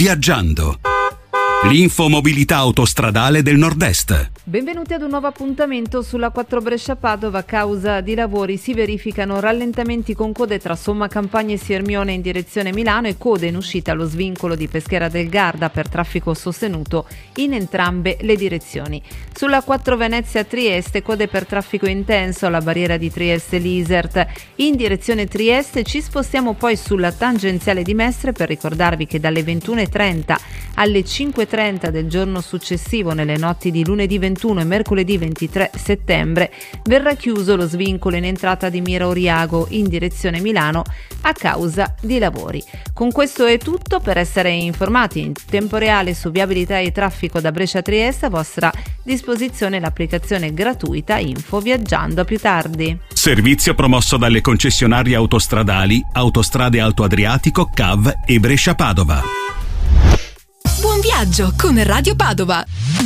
Viaggiando. L'infomobilità autostradale del Nord-Est. Benvenuti ad un nuovo appuntamento sulla 4 Brescia-Padova. A causa di lavori si verificano rallentamenti con code tra Somma Campagna e Siermione in direzione Milano e code in uscita allo svincolo di Peschiera del Garda per traffico sostenuto in entrambe le direzioni. Sulla 4 Venezia-Trieste code per traffico intenso alla barriera di Trieste-Lisert. In direzione Trieste ci spostiamo poi sulla tangenziale di Mestre per ricordarvi che dalle 21.30 alle 5.30 del giorno successivo, nelle notti di lunedì 21 e mercoledì 23 settembre, verrà chiuso lo svincolo in entrata di Mira Oriago in direzione Milano a causa di lavori. Con questo è tutto. Per essere informati in tempo reale su viabilità e traffico da Brescia a Trieste, a vostra disposizione l'applicazione gratuita Info Viaggiando. A più tardi. Servizio promosso dalle concessionarie autostradali Autostrade Alto Adriatico, CAV e Brescia Padova. Buon viaggio con Radio Padova.